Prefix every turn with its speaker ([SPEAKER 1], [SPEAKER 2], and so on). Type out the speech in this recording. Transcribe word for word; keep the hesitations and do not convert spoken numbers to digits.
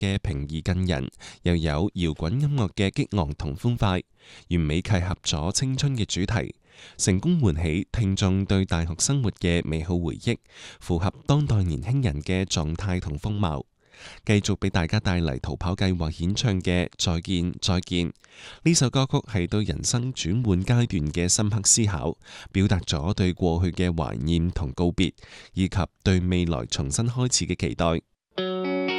[SPEAKER 1] 嘅平易近人，又有搖滾音樂嘅激昂同歡快，完美契合咗青春嘅主題，成功喚起聽眾對大學生活嘅美好回憶，符合當代年輕人嘅狀態同風貌。繼續俾大家帶嚟逃跑計劃演唱嘅《再見再見》呢首歌曲，係對人生轉換階段嘅深刻思考，表達咗對過去嘅懷念同告別，以及對未來重新開始嘅期待。